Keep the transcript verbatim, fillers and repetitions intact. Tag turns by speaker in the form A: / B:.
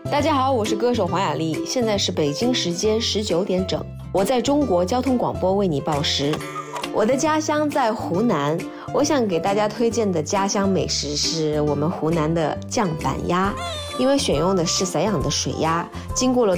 A: 大家好，我是歌手黄雅莉，现在是北京时间十九点整，我在中国交通广播为你报时。我的家乡在湖南，我想给大家推荐的家乡美食是我们湖南的酱板鸭，因为选用的是散养的水鸭，经过了